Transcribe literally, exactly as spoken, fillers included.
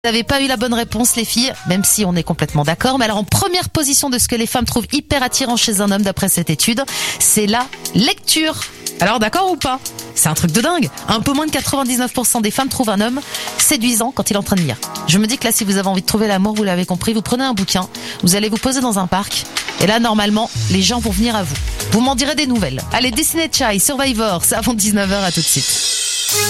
Vous n'avez pas eu la bonne réponse, les filles, même si on est complètement d'accord. Mais alors, en première position de ce que les femmes trouvent hyper attirant chez un homme, d'après cette étude, c'est la lecture. Alors, d'accord ou pas? C'est un truc de dingue. Un peu moins de quatre-vingt-dix-neuf pour cent des femmes trouvent un homme séduisant quand il est en train de lire. Je me dis que là, si vous avez envie de trouver l'amour, vous l'avez compris, vous prenez un bouquin, vous allez vous poser dans un parc, et là, normalement, les gens vont venir à vous. Vous m'en direz des nouvelles. Allez, Destiny's Child, Survivor, c'est avant dix-neuf heures, à tout de suite.